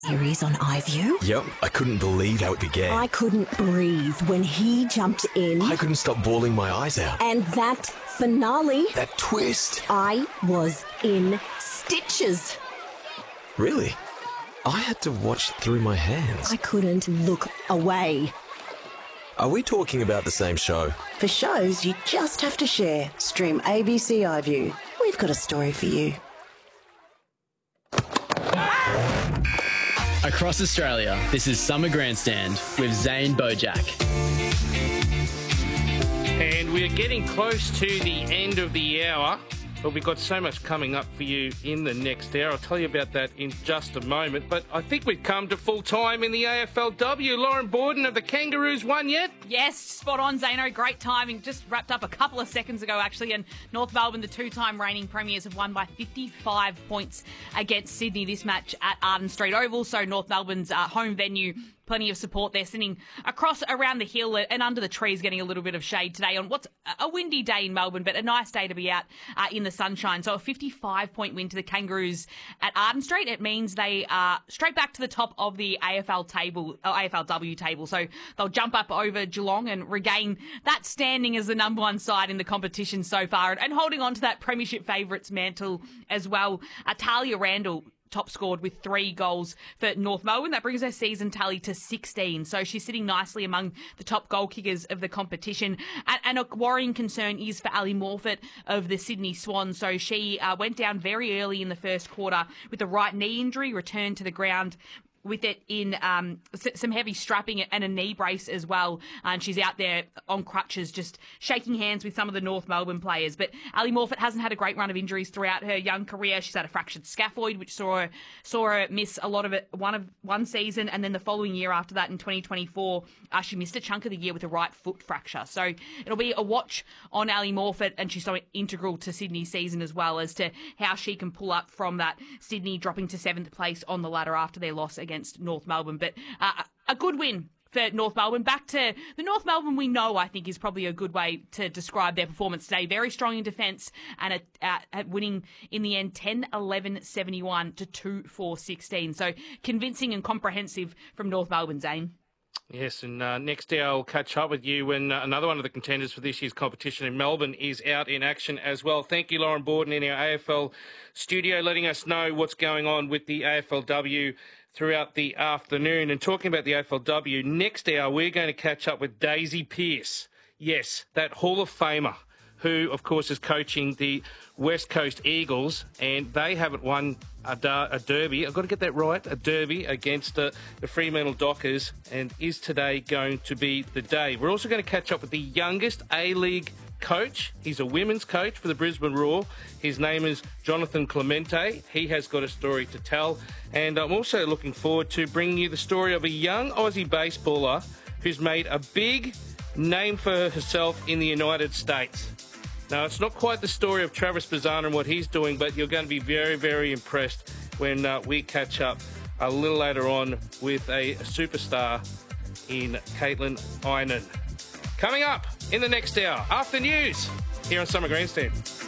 Series on iView. Yep, I couldn't believe how it began. I couldn't breathe when he jumped in. I couldn't stop bawling my eyes out. And that finale. That twist. I was in stitches. Really? I had to watch through my hands. I couldn't look away. Are we talking about the same show? For shows you just have to share, stream ABC iView. We've got a story for you. Across Australia, this is Summer Grandstand with Zane Bojack. And we're getting close to the end of the hour, but we've got so much coming up for you in the next hour. I'll tell you about that in just a moment. But I think we've come to full time in the AFLW. Lauren Borden, have the Kangaroos won yet? Yes, spot on, Zano. Great timing. Just wrapped up a couple of seconds ago, actually. And North Melbourne, the two-time reigning premiers, have won by 55 points against Sydney. This match at Arden Street Oval, so North Melbourne's home venue. Plenty of support there, sitting across around the hill and under the trees, getting a little bit of shade today on what's a windy day in Melbourne, but a nice day to be out in the sunshine. So a 55-point win to the Kangaroos at Arden Street. It means they are straight back to the top of the AFLW table. So they'll jump up over Geelong and regain that standing as the number one side in the competition so far, and holding on to that premiership favourites mantle as well. Talia Randall top scored with 3 goals for North Melbourne. That brings her season tally to 16. So she's sitting nicely among the top goal kickers of the competition. And a worrying concern is for Ali Morfitt of the Sydney Swans. So she went down very early in the first quarter with a right knee injury, returned to the ground with it in some heavy strapping and a knee brace as well. And she's out there on crutches, just shaking hands with some of the North Melbourne players. But Ali Morfitt hasn't had a great run of injuries throughout her young career. She's had a fractured scaphoid, which saw her miss a lot of it one season, and then the following year after that in 2024, she missed a chunk of the year with a right foot fracture. So it'll be a watch on Ali Morfitt, and she's so integral to Sydney's season as well, as to how she can pull up from that Sydney dropping to 7th place on the ladder after their loss against North Melbourne. But a good win for North Melbourne. Back to the North Melbourne we know, I think, is probably a good way to describe their performance today. Very strong in defence, and at winning in the end 10-11-71 to 2-4-16. So convincing and comprehensive from North Melbourne, Zane. Yes, and next hour I'll catch up with you when another one of the contenders for this year's competition in Melbourne is out in action as well. Thank you, Lauren Borden, in our AFL studio, letting us know what's going on with the AFLW throughout the afternoon. And talking about the AFLW, next hour we're going to catch up with Daisy Pearce. Yes, that Hall of Famer, who, of course, is coaching the West Coast Eagles, and they haven't won a derby. I've got to get that right, a derby against the Fremantle Dockers, and is today going to be the day? We're also going to catch up with the youngest A-League coach. He's a women's coach for the Brisbane Roar. His name is Jonathan Clemente. He has got a story to tell, and I'm also looking forward to bringing you the story of a young Aussie baseballer who's made a big name for herself in the United States. Now, it's not quite the story of Travis Bazana and what he's doing, but you're going to be very, very impressed when we catch up a little later on with a superstar in Caitlin Einan. Coming up in the next hour, after news, here on Summer Grandstand.